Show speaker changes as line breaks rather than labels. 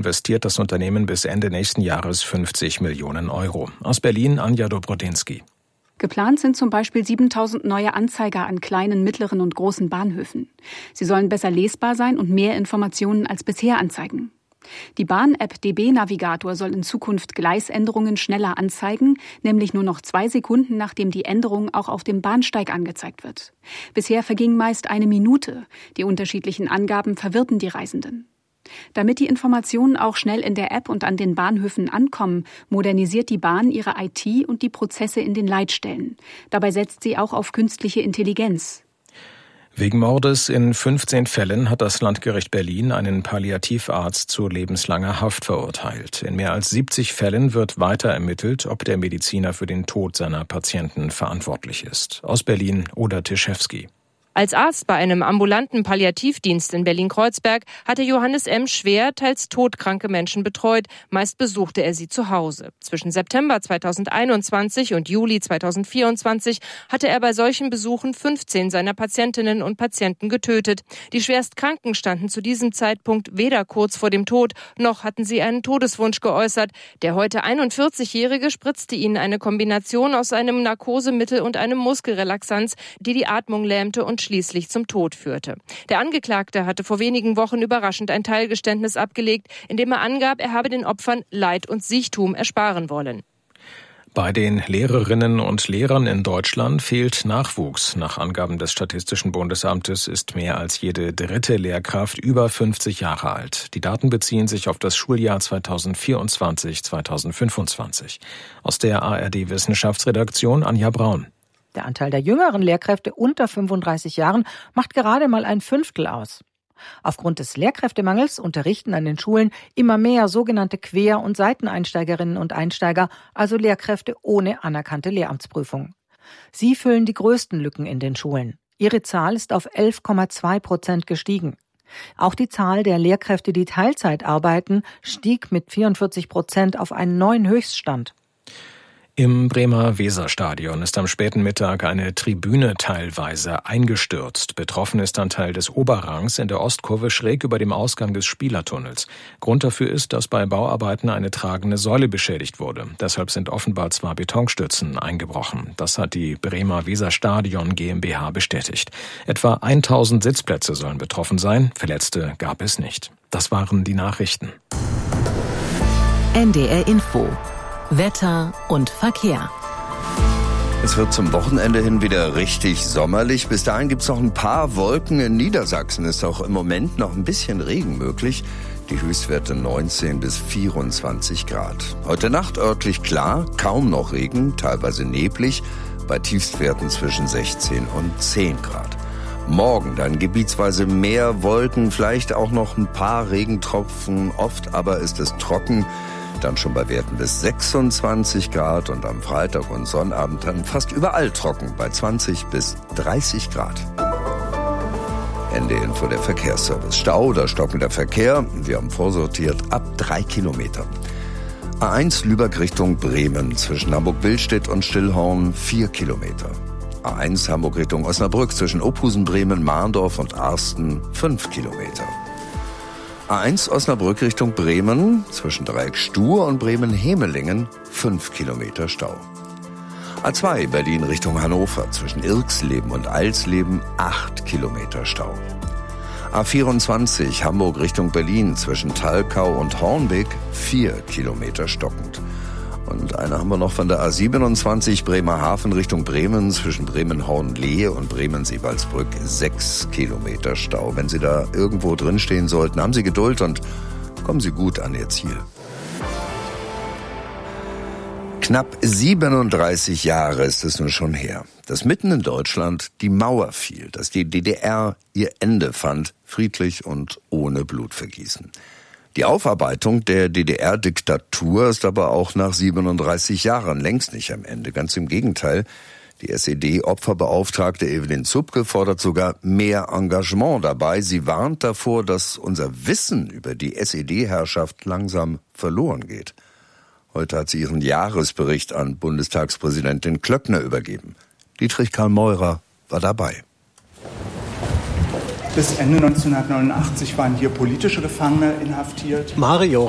investiert das Unternehmen bis Ende nächsten Jahres 50 Millionen Euro. Aus Berlin Anja Dobrodinsky.
Geplant sind zum Beispiel 7.000 neue Anzeiger an kleinen, mittleren und großen Bahnhöfen. Sie sollen besser lesbar sein und mehr Informationen als bisher anzeigen. Die Bahn-App DB Navigator soll in Zukunft Gleisänderungen schneller anzeigen, nämlich nur noch 2 Sekunden, nachdem die Änderung auch auf dem Bahnsteig angezeigt wird. Bisher verging meist 1 Minute. Die unterschiedlichen Angaben verwirrten die Reisenden. Damit die Informationen auch schnell in der App und an den Bahnhöfen ankommen, modernisiert die Bahn ihre IT und die Prozesse in den Leitstellen. Dabei setzt sie auch auf künstliche Intelligenz.
Wegen Mordes in 15 Fällen hat das Landgericht Berlin einen Palliativarzt zu lebenslanger Haft verurteilt. In mehr als 70 Fällen wird weiter ermittelt, ob der Mediziner für den Tod seiner Patienten verantwortlich ist. Aus Berlin Oda Tischewski.
Als Arzt bei einem ambulanten Palliativdienst in Berlin-Kreuzberg hatte Johannes M. schwer, teils todkranke Menschen betreut. Meist besuchte er sie zu Hause. Zwischen September 2021 und Juli 2024 hatte er bei solchen Besuchen 15 seiner Patientinnen und Patienten getötet. Die Schwerstkranken standen zu diesem Zeitpunkt weder kurz vor dem Tod, noch hatten sie einen Todeswunsch geäußert. Der heute 41-Jährige spritzte ihnen eine Kombination aus einem Narkosemittel und einem Muskelrelaxanz, die die Atmung lähmte und schließlich zum Tod führte. Der Angeklagte hatte vor wenigen Wochen überraschend ein Teilgeständnis abgelegt, in dem er angab, er habe den Opfern Leid und Siechtum ersparen wollen.
Bei den Lehrerinnen und Lehrern in Deutschland fehlt Nachwuchs. Nach Angaben des Statistischen Bundesamtes ist mehr als jede 3. Lehrkraft über 50 Jahre alt. Die Daten beziehen sich auf das Schuljahr 2024/2025. Aus der ARD-Wissenschaftsredaktion Anja Braun.
Der Anteil der jüngeren Lehrkräfte unter 35 Jahren macht gerade mal 1/5 aus. Aufgrund des Lehrkräftemangels unterrichten an den Schulen immer mehr sogenannte Quer- und Seiteneinsteigerinnen und Einsteiger, also Lehrkräfte ohne anerkannte Lehramtsprüfung. Sie füllen die größten Lücken in den Schulen. Ihre Zahl ist auf 11,2% gestiegen. Auch die Zahl der Lehrkräfte, die Teilzeit arbeiten, stieg mit 44% auf einen neuen Höchststand.
Im Bremer Weserstadion ist am späten Mittag eine Tribüne teilweise eingestürzt. Betroffen ist ein Teil des Oberrangs in der Ostkurve schräg über dem Ausgang des Spielertunnels. Grund dafür ist, dass bei Bauarbeiten eine tragende Säule beschädigt wurde. Deshalb sind offenbar 2 Betonstützen eingebrochen. Das hat die Bremer Weserstadion GmbH bestätigt. Etwa 1000 Sitzplätze sollen betroffen sein. Verletzte gab es nicht. Das waren die Nachrichten.
NDR Info. Wetter und Verkehr.
Es wird zum Wochenende hin wieder richtig sommerlich. Bis dahin gibt es noch ein paar Wolken. In Niedersachsen ist auch im Moment noch ein bisschen Regen möglich. Die Höchstwerte 19 bis 24 Grad. Heute Nacht örtlich klar, kaum noch Regen, teilweise neblig, bei Tiefstwerten zwischen 16 und 10 Grad. Morgen dann gebietsweise mehr Wolken, vielleicht auch noch ein paar Regentropfen. Oft aber ist es trocken. Dann schon bei Werten bis 26 Grad und am Freitag und Sonnabend dann fast überall trocken bei 20 bis 30 Grad. Ende Info der Verkehrsservice. Stau oder stockender Verkehr, wir haben vorsortiert, ab 3 Kilometer. A1 Lübeck Richtung Bremen, zwischen Hamburg-Billstedt und Stillhorn 4 Kilometer. A1 Hamburg Richtung Osnabrück, zwischen Ophusen, Bremen, Mahndorf und Arsten 5 Kilometer. A1 Osnabrück Richtung Bremen, zwischen Dreieck Stur und Bremen-Hemelingen 5 Kilometer Stau. A2 Berlin Richtung Hannover, zwischen Irxleben und Eilsleben 8 Kilometer Stau. A24 Hamburg Richtung Berlin, zwischen Thalkau und Hornbeck 4 Kilometer stockend. Und eine haben wir noch von der A27 Bremerhaven Richtung Bremen, zwischen Bremen-Hornlehe und Bremen-Seewaldsbrück 6 Kilometer Stau. Wenn Sie da irgendwo drin stehen sollten, haben Sie Geduld und kommen Sie gut an Ihr Ziel. Knapp 37 Jahre ist es nun schon her, dass mitten in Deutschland die Mauer fiel, dass die DDR ihr Ende fand, friedlich und ohne Blutvergießen. Die Aufarbeitung der DDR-Diktatur ist aber auch nach 37 Jahren längst nicht am Ende. Ganz im Gegenteil. Die SED-Opferbeauftragte Evelyn Zupke fordert sogar mehr Engagement dabei. Sie warnt davor, dass unser Wissen über die SED-Herrschaft langsam verloren geht. Heute hat sie ihren Jahresbericht an Bundestagspräsidentin Klöckner übergeben. Dietrich Karl Meurer war dabei.
Bis Ende 1989 waren hier politische Gefangene inhaftiert.
Mario